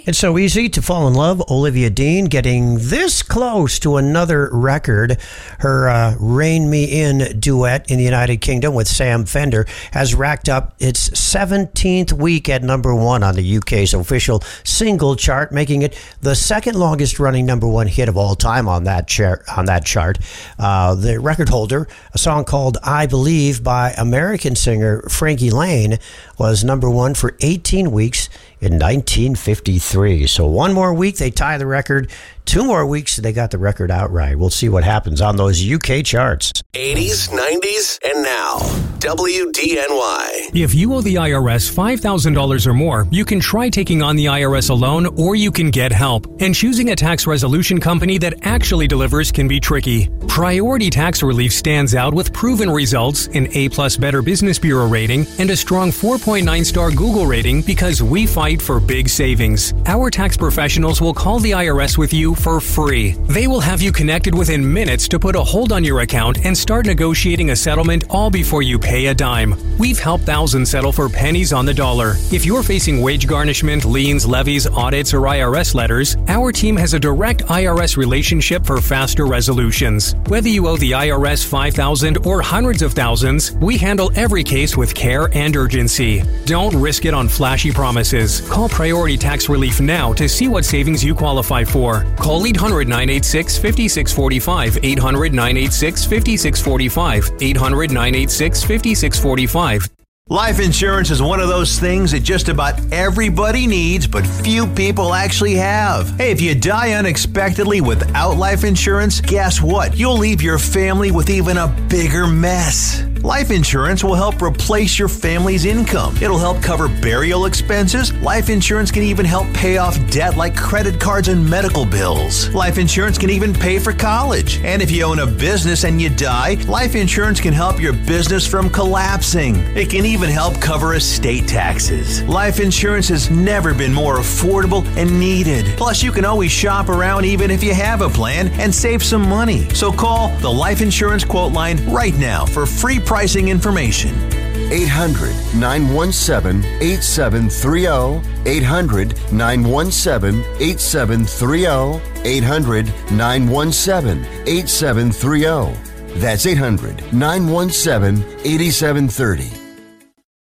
It's so easy to fall in love. Olivia Dean getting this close to another record. Her Rein Me In duet in the United Kingdom with Sam Fender has racked up its 17th week at number one on the UK's official single chart, making it the second longest running number one hit of all time on that chart. The record holder, a song called I Believe by American singer Frankie Lane, was number one for 18 weeks in 1953. So one more week, they tie the record. 2 more weeks, they got the record outright. We'll see what happens on those UK charts. 80s, 90s, and now. WDNY. If you owe the IRS $5,000 or more, you can try taking on the IRS alone, or you can get help. And choosing a tax resolution company that actually delivers can be tricky. Priority Tax Relief stands out with proven results, an A+ Better Business Bureau rating, and a strong 4.9-star Google rating because we fight for big savings. Our tax professionals will call the IRS with you for free. They will have you connected within minutes to put a hold on your account and start negotiating a settlement all before you pay a dime. We've helped thousands settle for pennies on the dollar. If you're facing wage garnishment, liens, levies, audits, or IRS letters, our team has a direct IRS relationship for faster resolutions. Whether you owe the IRS $5,000 or hundreds of thousands, we handle every case with care and urgency. Don't risk it on flashy promises. Call Priority Tax Relief now to see what savings you qualify for. Call 800-986-5645, 800-986-5645, 800-986-5645. Life insurance is one of those things that just about everybody needs, but few people actually have. Hey, if you die unexpectedly without life insurance, guess what? You'll leave your family with even a bigger mess. Life insurance will help replace your family's income. It'll help cover burial expenses. Life insurance can even help pay off debt like credit cards and medical bills. Life insurance can even pay for college. And if you own a business and you die, life insurance can help your business from collapsing. It can even help cover estate taxes. Life insurance has never been more affordable and needed. Plus, you can always shop around even if you have a plan and save some money. So call the Life Insurance Quote Line right now for free pricing information. 800-917-8730. 800-917-8730. 800-917-8730. That's 800-917-8730.